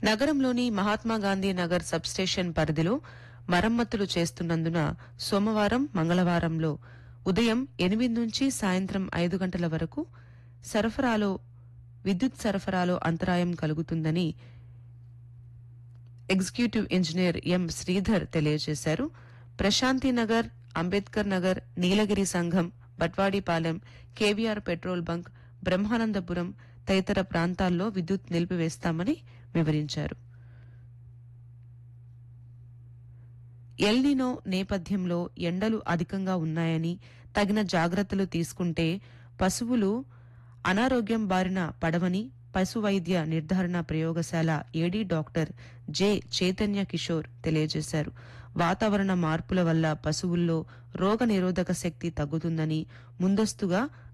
నగరంలోని మహాత్మాగాంధీ నగర్ సబ్స్టేషన్ పరిధిలో మరమ్మతులు చేస్తున్నందున సోమవారం, మంగళవారంలో ఉదయం 8 నుంచి సాయంత్రం 5 గంటల వరకు విద్యుత్ సరఫరాలో అంతరాయం కలుగుతుందని ఎగ్జిక్యూటివ్ ఇంజనీర్ ఎం శ్రీధర్ తెలియజేశారు. ప్రశాంతినగర్, అంబేద్కర్ నగర్, నీలగిరి సంఘం, బట్వాడిపాలెం, కేవీఆర్ పెట్రోల్ బంక్, బ్రహ్మానందపురం తదితర ప్రాంతాల్లో విద్యుత్ నిలిపివేస్తామని వివరించారు. ఎల్నినో నేపథ్యంలో ఎండలు అధికంగా ఉన్నాయని తగిన జాగ్రత్తలు తీసుకుంటే పశువులు అనారోగ్యం బారిన పడవని పశు వైద్య నిర్ధారణ ప్రయోగశాల ఏడీ డాక్టర్ జె చైతన్య కిషోర్ తెలియజేశారు. వాతావరణ మార్పుల వల్ల పశువుల్లో రోగ నిరోధక శక్తి తగ్గుతుందని ముందస్తుగా